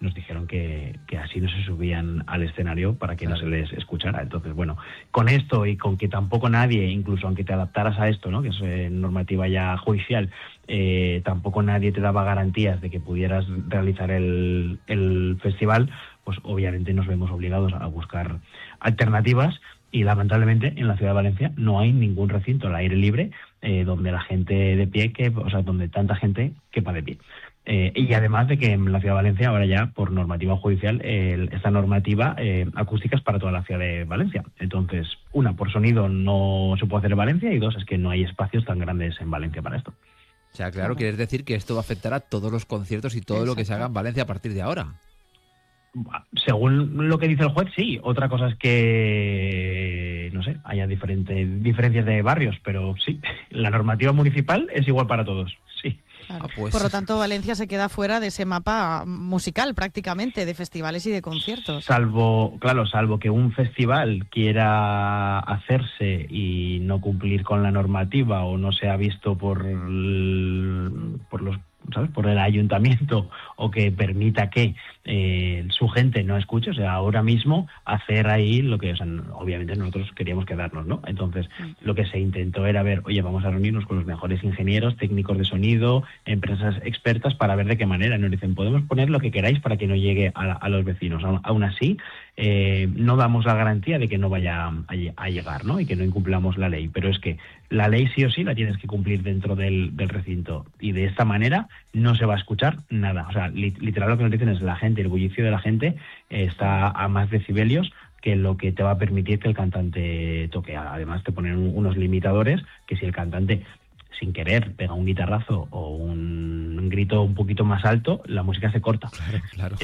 nos dijeron que así no se subían al escenario para que no se les escuchara. Entonces, bueno, con esto y con que tampoco nadie, incluso aunque te adaptaras a esto, ¿no?, que es normativa ya judicial, tampoco nadie te daba garantías de que pudieras realizar el festival, pues obviamente nos vemos obligados a buscar alternativas. Y lamentablemente en la ciudad de Valencia no hay ningún recinto al aire libre donde la gente de pie, donde tanta gente quepa de pie. Y además de que en la ciudad de Valencia ahora ya por normativa judicial esta normativa acústica es para toda la ciudad de Valencia. Entonces, una, por sonido no se puede hacer en Valencia, y dos, es que no hay espacios tan grandes en Valencia para esto. O sea, claro, quieres decir que esto va a afectar a todos los conciertos y todo lo que se haga en Valencia a partir de ahora. Según lo que dice el juez, sí. Otra cosa es que, no sé, haya diferencias de barrios, pero sí, la normativa municipal es igual para todos, sí. Claro. Por lo tanto, Valencia se queda fuera de ese mapa musical prácticamente, de festivales y de conciertos. Salvo que un festival quiera hacerse y no cumplir con la normativa o no sea visto por el ayuntamiento, o que permita que su gente no escuche. O sea, ahora mismo hacer ahí lo que, obviamente nosotros queríamos quedarnos, ¿no? Entonces, lo que se intentó era ver, oye, vamos a reunirnos con los mejores ingenieros, técnicos de sonido, empresas expertas, para ver de qué manera. Nos dicen, podemos poner lo que queráis para que no llegue a los vecinos. Aún así, no damos la garantía de que no vaya a llegar, ¿no?, y que no incumplamos la ley. Pero es que la ley sí o sí la tienes que cumplir dentro del recinto, y de esta manera no se va a escuchar nada. O sea, literal lo que nos dicen es la gente, el bullicio de la gente está a más decibelios que lo que te va a permitir que el cantante toque. Además te ponen unos limitadores que si el cantante sin querer pega un guitarrazo o un grito un poquito más alto, la música se corta. Claro.